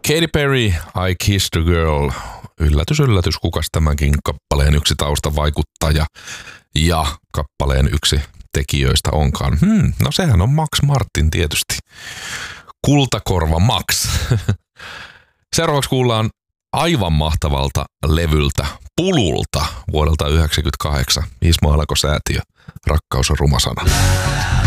Katy Perry, I Kissed a Girl. Yllätys, yllätys, kukas tämänkin kappaleen yksi taustavaikuttaja ja kappaleen yksi tekijöistä onkaan. No sehän on Max Martin tietysti. Kultakorva Max. Seuraavaksi kuullaan aivan mahtavalta levyltä Pululta vuodelta 1998. Ismo Alako-säätiö. Rakkaus on ruma sana.